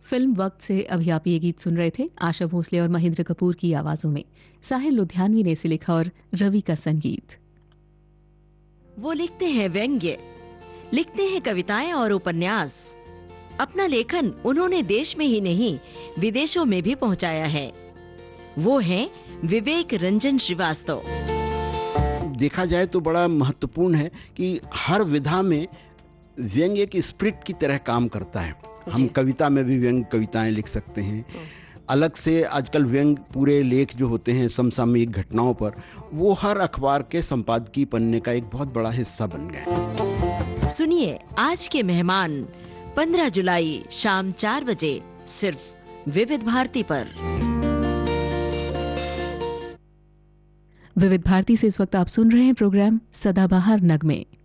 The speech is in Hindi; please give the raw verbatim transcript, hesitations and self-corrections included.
फिल्म वक्त से अभी आप ये गीत सुन रहे थे आशा भोसले और महेंद्र कपूर की आवाजों में। साहिल लुधियानवी ने इसे लिखा और रवि का संगीत। वो लिखते हैं व्यंग्य, लिखते हैं कविताएं और उपन्यास। अपना लेखन उन्होंने देश में ही नहीं विदेशों में भी पहुंचाया है। वो हैं विवेक रंजन श्रीवास्तव। देखा जाए तो बड़ा महत्वपूर्ण है कि हर विधा में व्यंग्य की स्प्रिट की तरह काम करता है। हम कविता में भी व्यंग्य कविताएं लिख सकते हैं। अलग से आजकल व्यंग्य पूरे लेख जो होते हैं समसामयिक घटनाओं पर, वो हर अखबार के संपादकीय पन्ने का एक बहुत बड़ा हिस्सा बन गए हैं। सुनिए आज के मेहमान पंद्रह जुलाई शाम चार बजे सिर्फ विविध भारती पर। विविध भारती से इस वक्त आप सुन रहे हैं प्रोग्राम सदाबहार नगमे।